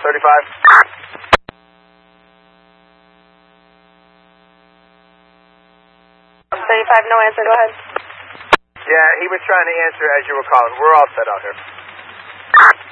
35. 35, no answer, go ahead. Yeah, he was trying to answer as you were calling. We're all set out here.